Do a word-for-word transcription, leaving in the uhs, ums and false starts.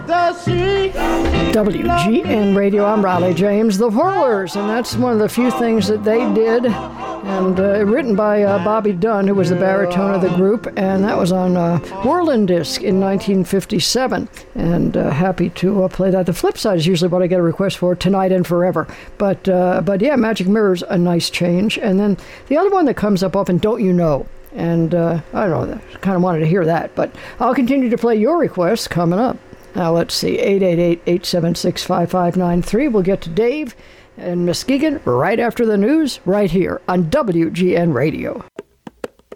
the sea. W G N Radio, I'm Riley James, The Whirlers, and that's one of the few things that they did, and uh, written by uh, Bobby Dunn, who was the baritone of the group, and that was on uh, Whirlin' Disc in nineteen fifty-seven, and uh, happy to uh, play that. The flip side is usually what I get a request for, Tonight and Forever, but, uh, but yeah, Magic Mirror's a nice change, and then the other one that comes up often, Don't You Know? And uh, I don't know, kind of wanted to hear that, but I'll continue to play your requests coming up. Now, let's see, eight eight eight, eight seven six, five five nine three. We'll get to Dave and Muskegon right after the news, right here on W G N Radio.